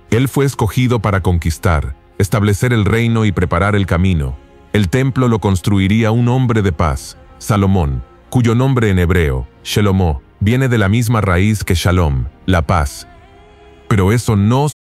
Él fue escogido para conquistar, establecer el reino y preparar el camino. El templo lo construiría un hombre de paz, Salomón, cuyo nombre en hebreo, Shelomó, viene de la misma raíz que Shalom, la paz. Pero eso no